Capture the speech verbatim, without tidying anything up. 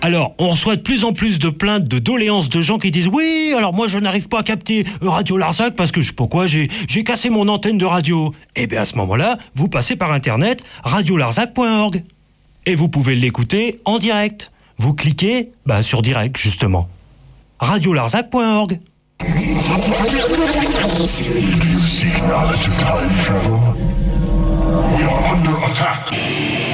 Alors, on reçoit de plus en plus de plaintes, de doléances de gens qui disent « Oui, alors moi je n'arrive pas à capter Radio Larzac parce que je sais pas quoi, j'ai, j'ai cassé mon antenne de radio. » Eh bien à ce moment-là, vous passez par internet radio larzac point org. Et vous pouvez l'écouter en direct. Vous cliquez bah, sur direct, justement. radio larzac point org. Do you seek knowledge of time travel? We are under attack.